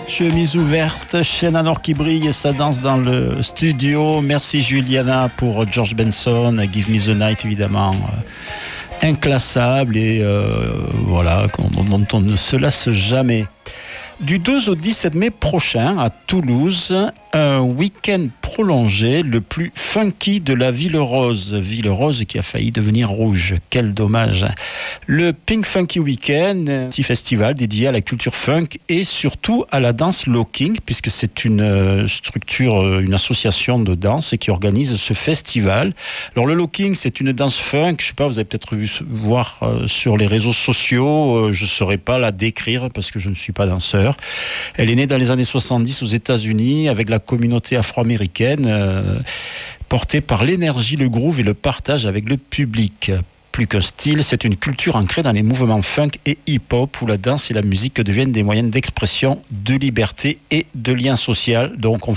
Chemise ouverte, chaîne à or qui brille et ça danse dans le studio. Merci Juliana pour George Benson, Give Me the Night évidemment. Inclassable et voilà, dont on ne se lasse jamais. Du 12 au 17 mai prochain à Toulouse, un week-end prolongé, le plus funky de la Ville Rose. Ville Rose qui a failli devenir rouge. Quel dommage. Le Pink Funky Weekend, un petit festival dédié à la culture funk et surtout à la danse locking, puisque c'est une structure, une association de danse qui organise ce festival. Alors le locking, c'est une danse funk, je sais pas, vous avez peut-être voir sur les réseaux sociaux, je ne saurais pas la décrire parce que je ne suis pas danseur. Elle est née dans les années 70 aux États-Unis avec la communauté afro-américaine, portée par l'énergie, le groove et le partage avec le public. Plus qu'un style, c'est une culture ancrée dans les mouvements funk et hip-hop où la danse et la musique deviennent des moyens d'expression, de liberté et de lien social. Donc on